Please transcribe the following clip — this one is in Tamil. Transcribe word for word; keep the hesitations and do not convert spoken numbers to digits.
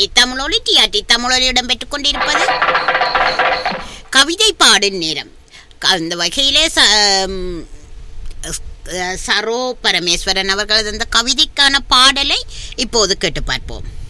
டிஆர்டி தமிழொலி டிஆர்டி தமிழொலி இடம்பெற்றுக் கொண்டிருப்பது கவிதை பாடும் நேரம். அந்த வகையிலே சரோ பரமேஸ்வரன் அவர்களது அந்த கவிதைக்கான பாடலை இப்போது கேட்டு பார்ப்போம்.